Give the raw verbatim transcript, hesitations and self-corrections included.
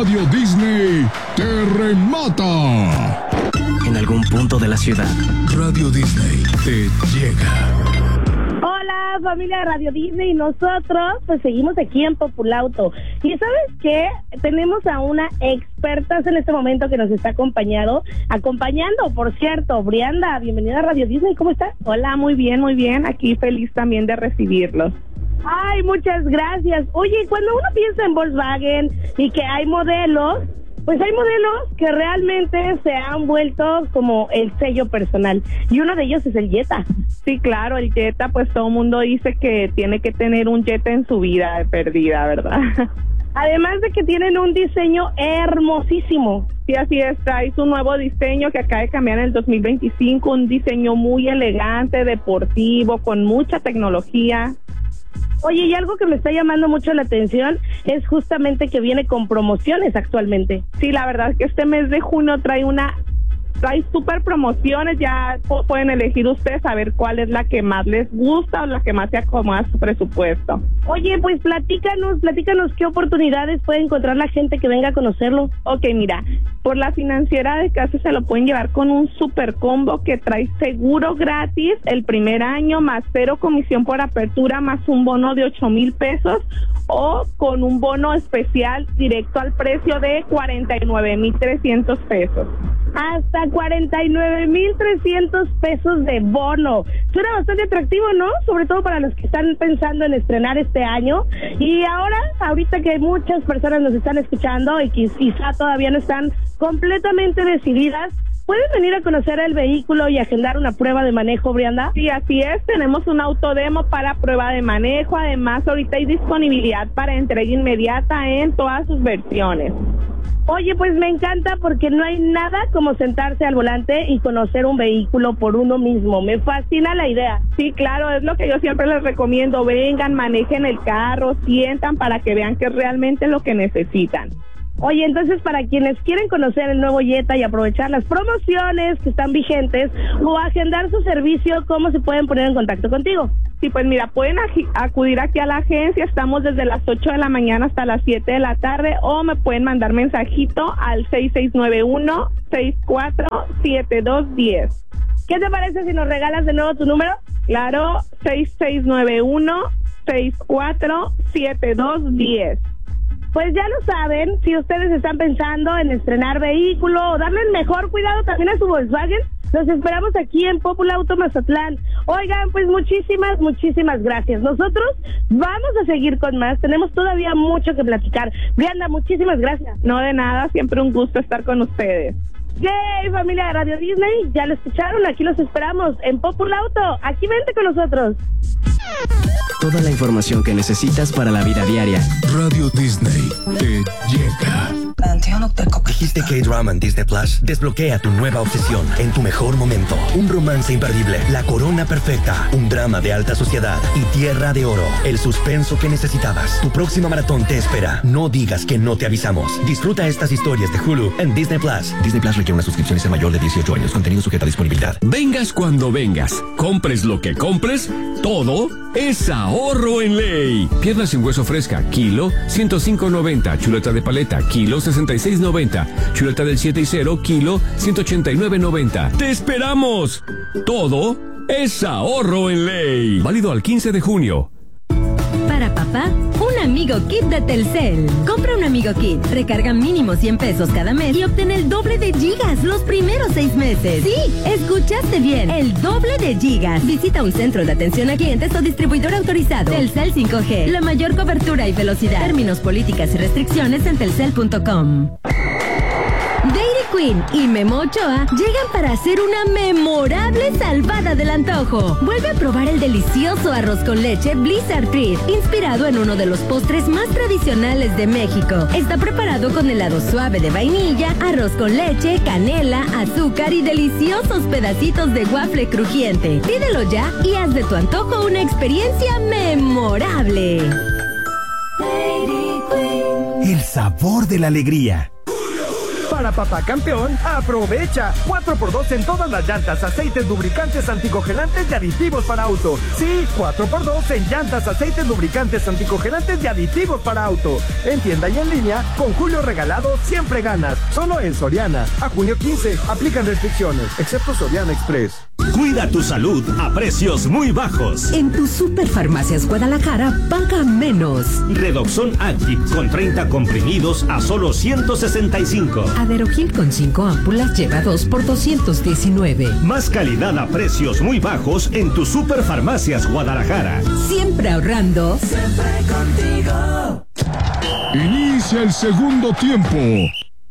Radio Disney te remata. En algún punto de la ciudad, Radio Disney te llega. Hola, familia de Radio Disney. Nosotros pues seguimos aquí en Populauto. Y ¿sabes qué? Tenemos a una experta en este momento que nos está acompañando, acompañando, por cierto. Brianda, bienvenida a Radio Disney. ¿Cómo estás? Hola, muy bien, muy bien. Aquí feliz también de recibirlos. Ay, muchas gracias. Oye, cuando uno piensa en Volkswagen y que hay modelos, pues hay modelos que realmente se han vuelto como el sello personal. Y uno de ellos es el Jetta. Sí, claro, el Jetta, pues todo el mundo dice que tiene que tener un Jetta en su vida de perdida, ¿verdad? Además de que tienen un diseño hermosísimo. Sí, así es, trae su nuevo diseño que acaba de cambiar en el dos mil veinticinco, un diseño muy elegante, deportivo, con mucha tecnología. Oye, y algo que me está llamando mucho la atención es justamente que viene con promociones actualmente. Sí, la verdad es que este mes de junio trae una... Hay super promociones, ya pueden elegir ustedes a ver cuál es la que más les gusta o la que más se acomoda a su presupuesto. Oye, pues platícanos, platícanos qué oportunidades puede encontrar la gente que venga a conocerlo. Ok, mira, por la financiera de casa se lo pueden llevar con un super combo que trae seguro gratis el primer año, más cero comisión por apertura, más un bono de ocho mil pesos, o con un bono especial directo al precio de cuarenta y nueve mil trescientos pesos. Hasta cuarenta y nueve mil trescientos pesos de bono. Suena bastante atractivo, ¿no? Sobre todo para los que están pensando en estrenar este año. Y ahora, ahorita que muchas personas nos están escuchando y quizá todavía no están completamente decididas, ¿pueden venir a conocer el vehículo y agendar una prueba de manejo, Brianda? Sí, así es. Tenemos un autodemo para prueba de manejo. Además, ahorita hay disponibilidad para entrega inmediata en todas sus versiones. Oye, pues me encanta porque no hay nada como sentarse al volante y conocer un vehículo por uno mismo. Me fascina la idea. Sí, claro, es lo que yo siempre les recomiendo. Vengan, manejen el carro, sientan para que vean que es realmente lo que necesitan. Oye, entonces para quienes quieren conocer el nuevo Jetta y aprovechar las promociones que están vigentes o agendar su servicio, ¿cómo se pueden poner en contacto contigo? Sí, pues mira, pueden acudir aquí a la agencia, estamos desde las ocho de la mañana hasta las siete de la tarde, o me pueden mandar mensajito al seis seis nueve uno, seis cuatro siete dos uno cero. ¿Qué te parece si nos regalas de nuevo tu número? Claro, seis seis nueve uno, seis cuatro siete dos uno cero. Pues ya lo saben, si ustedes están pensando en estrenar vehículo o darle el mejor cuidado también a su Volkswagen, los esperamos aquí en Populauto Mazatlán. Oigan, pues muchísimas, muchísimas gracias. Nosotros vamos a seguir con más, tenemos todavía mucho que platicar. Brianda, muchísimas gracias. No, de nada, siempre un gusto estar con ustedes. ¡Yay, familia de Radio Disney! Ya lo escucharon, aquí los esperamos en Populauto. Aquí vente con nosotros. Toda la información que necesitas para la vida diaria. Radio Disney te llega. ¿Dijiste K-Drama en Disney Plus? Desbloquea tu nueva obsesión en tu mejor momento. Un romance imperdible, la corona perfecta, un drama de alta sociedad y Tierra de Oro. El suspenso que necesitabas. Tu próxima maratón te espera. No digas que no te avisamos. Disfruta estas historias de Hulu en Disney Plus. Disney Plus requiere una suscripción y ser mayor de dieciocho años. Contenido sujeto a disponibilidad. Vengas cuando vengas, compres lo que compres, todo es ahorro en ley. Pierna sin hueso fresca, kilo ciento cinco noventa. Chuleta de paleta, kilo sesenta y seis noventa. Chuleta del siete y cero, kilo ciento ochenta y nueve noventa. ¡Te esperamos! Todo es ahorro en ley. Válido al quince de junio. Para papá, un Amigo Kit de Telcel. Compra un Amigo Kit, recarga mínimo cien pesos cada mes y obtén el doble de gigas los primeros seis meses. Sí, escuchaste bien, el doble de gigas. Visita un centro de atención a clientes o distribuidor autorizado. Telcel cinco G, la mayor cobertura y velocidad. Términos, políticas y restricciones en telcel punto com. Dairy Queen y Memo Ochoa llegan para hacer una memorable salvada del antojo. Vuelve a probar el delicioso arroz con leche Blizzard Treat, inspirado en uno de los postres más tradicionales de México. Está preparado con helado suave de vainilla, arroz con leche, canela, azúcar y deliciosos pedacitos de waffle crujiente. Pídelo ya y haz de tu antojo una experiencia memorable. El sabor de la alegría. Para papá campeón, aprovecha cuatro por dos en todas las llantas, aceites, lubricantes, anticongelantes y aditivos para auto. Sí, cuatro por dos en llantas, aceites, lubricantes, anticongelantes y aditivos para auto. En tienda y en línea, con Julio regalado siempre ganas. Solo en Soriana. A junio quince, aplican restricciones, excepto Soriana Express. Cuida tu salud a precios muy bajos. En tu Superfarmacias Guadalajara, paga menos. Redoxon Active con treinta comprimidos a solo ciento sesenta y cinco. Aderogil con cinco ámpulas lleva dos por doscientos diecinueve. Más calidad a precios muy bajos en tu Superfarmacias Guadalajara. Siempre ahorrando. Siempre contigo. Inicia el segundo tiempo.